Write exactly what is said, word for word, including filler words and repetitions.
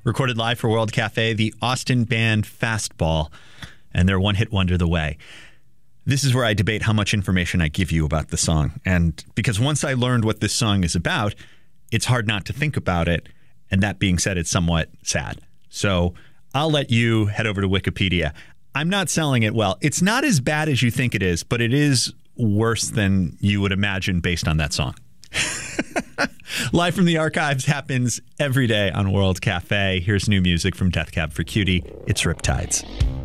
recorded live for World Cafe, the Austin band Fastball, and their one-hit wonder, The Way. This is where I debate how much information I give you about the song. And because once I learned what this song is about, it's hard not to think about it. And that being said, it's somewhat sad. So I'll let you head over to Wikipedia. I'm not selling it well. It's not as bad as you think it is, but it is worse than you would imagine based on that song. Live from the Archives happens every day on World Cafe. Here's new music from Death Cab for Cutie. It's Riptides.